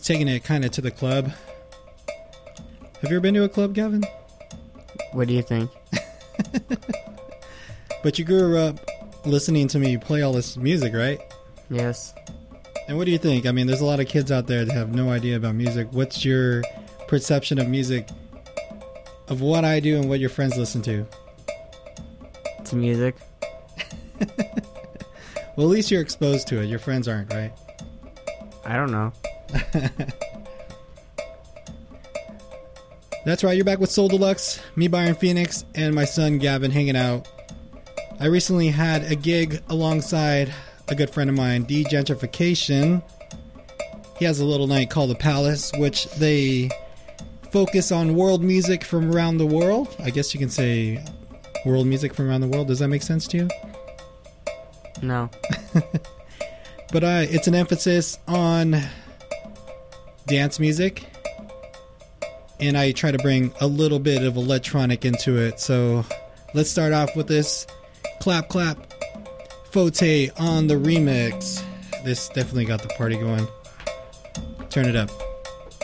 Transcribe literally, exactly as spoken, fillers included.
taking it kind of to the club. Have you ever been to a club, Gavin? What do you think? But you grew up listening to me play all this music, right? Yes. And what do you think? I mean, there's a lot of kids out there that have no idea about music. What's your perception of music, of what I do and what your friends listen to? It's music. Well, at least you're exposed to it. Your friends aren't, right? I don't know. That's right. You're back with Soul Deluxe. Me, Byron Phoenix, and my son, Gavin, hanging out. I recently had a gig alongside a good friend of mine, D-Gentrification. He has a little night called The Palace, which they focus on world music from around the world. I guess you can say world music from around the world. Does that make sense to you? No. But uh, it's an emphasis on dance music. And I try to bring a little bit of electronic into it. So let's start off with this Clap Clap Fote on the remix. This definitely got the party going. Turn it up.